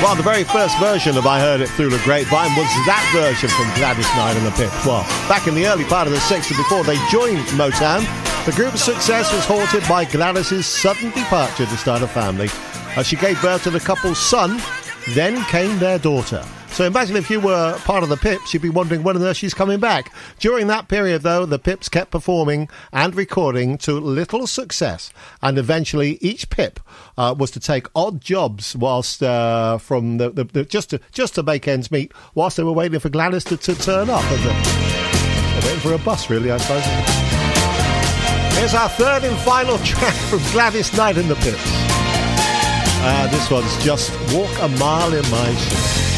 Well, the very first version of I Heard It Through the Grapevine was that version from Gladys Knight and the Pips. Well, back in the early part of the 60s, before they joined Motown, the group's success was halted by Gladys's sudden departure to start a family. As she gave birth to the couple's son, then came their daughter. So imagine if you were part of the Pips, you'd be wondering when on earth she's coming back. During that period, though, the Pips kept performing and recording to little success. And eventually, each Pip was to take odd jobs whilst from just to make ends meet, whilst they were waiting for Gladys to turn up. Waiting for a bus, really, I suppose. Here's our third and final track from Gladys Knight and the Pips. This one's Just Walk a Mile in My Shoes.